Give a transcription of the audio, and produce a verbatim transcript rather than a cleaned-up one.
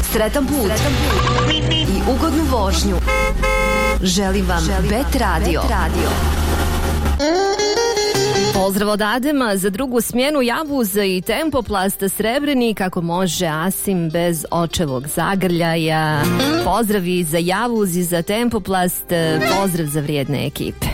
Sretan put, Sretan put. I ugodnu vožnju. Želim vam Bet Radio. Pozdrav od Adema za drugu smjenu Javuza i Tempoplasta Srebreni, kako može Asim bez očevog zagrljaja. Pozdravi za Javuz i za Tempoplast, pozdrav za vrijedne ekipe.